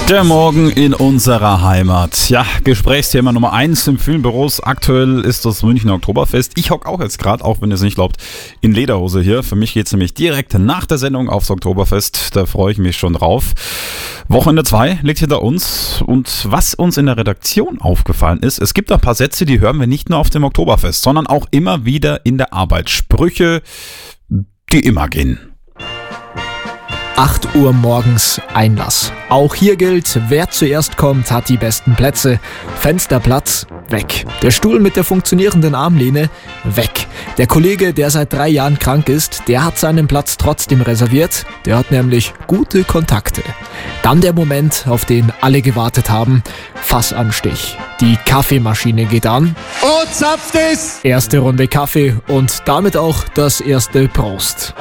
Der Morgen in unserer Heimat. Ja, Gesprächsthema Nummer 1 in vielen Büros. Aktuell ist das Münchner Oktoberfest. Ich hocke auch jetzt gerade, auch wenn ihr es nicht glaubt, in Lederhose hier. Für mich geht es nämlich direkt nach der Sendung aufs Oktoberfest. Da freue ich mich schon drauf. Wochenende 2 liegt hinter uns. Und was uns in der Redaktion aufgefallen ist, es gibt ein paar Sätze, die hören wir nicht nur auf dem Oktoberfest, sondern auch immer wieder in der Arbeit. Sprüche, die immer gehen. 8 Uhr morgens Einlass. Auch hier gilt, wer zuerst kommt, hat die besten Plätze. Fensterplatz, weg. Der Stuhl mit der funktionierenden Armlehne, weg. Der Kollege, der seit 3 Jahren krank ist, der hat seinen Platz trotzdem reserviert. Der hat nämlich gute Kontakte. Dann der Moment, auf den alle gewartet haben. Fassanstich. Die Kaffeemaschine geht an. Und zapft es! Erste Runde Kaffee und damit auch das erste Prost.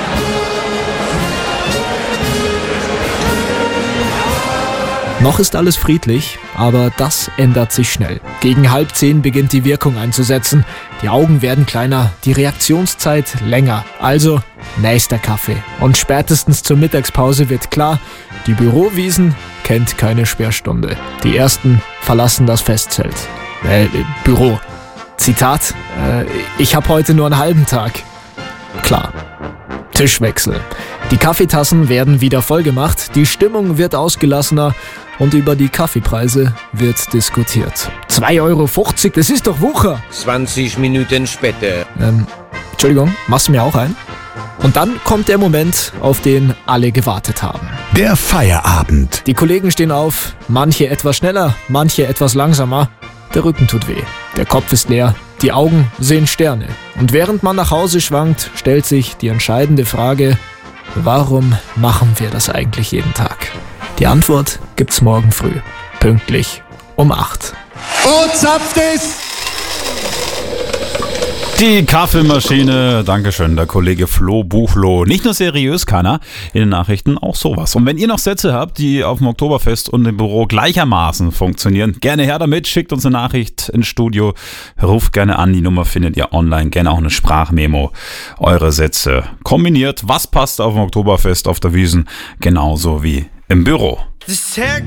Noch ist alles friedlich, aber das ändert sich schnell. Gegen 9:30 beginnt die Wirkung einzusetzen. Die Augen werden kleiner, die Reaktionszeit länger. Also nächster Kaffee. Und spätestens zur Mittagspause wird klar, die Bürowiesen kennt keine Sperrstunde. Die ersten verlassen das Festzelt. Büro. Zitat, ich habe heute nur einen halben Tag. Klar. Tischwechsel. Die Kaffeetassen werden wieder vollgemacht, die Stimmung wird ausgelassener und über die Kaffeepreise wird diskutiert. 2,50 €, das ist doch Wucher! 20 Minuten später. Entschuldigung, machst du mir auch ein? Und dann kommt der Moment, auf den alle gewartet haben. Der Feierabend. Die Kollegen stehen auf, manche etwas schneller, manche etwas langsamer. Der Rücken tut weh, der Kopf ist leer, die Augen sehen Sterne. Und während man nach Hause schwankt, stellt sich die entscheidende Frage: Warum machen wir das eigentlich jeden Tag? Die Antwort gibt's morgen früh, pünktlich um 8. Und zapft es! Die Kaffeemaschine, Dankeschön, der Kollege Flo Buchloh. Nicht nur seriös kann er, in den Nachrichten auch sowas. Und wenn ihr noch Sätze habt, die auf dem Oktoberfest und im Büro gleichermaßen funktionieren, gerne her damit, schickt uns eine Nachricht ins Studio, ruft gerne an, die Nummer findet ihr online, gerne auch eine Sprachmemo, eure Sätze kombiniert. Was passt auf dem Oktoberfest, auf der Wiesn, genauso wie im Büro.